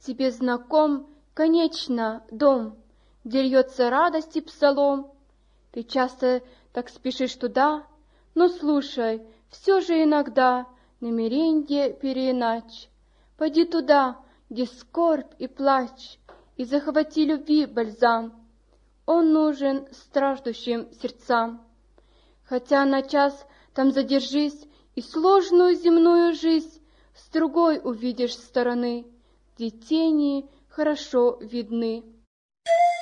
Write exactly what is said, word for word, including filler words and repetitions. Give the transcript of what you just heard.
Тебе знаком, конечно, дом, где льется радость и псалом. Ты часто так спешишь туда, но слушай, все же иногда намеренье переиначь. Пойди туда, где скорбь и плач, и захвати любви бальзам. Он нужен страждущим сердцам. Хотя на час там задержись, и сложную земную жизнь с другой увидишь стороны, где тени хорошо видны.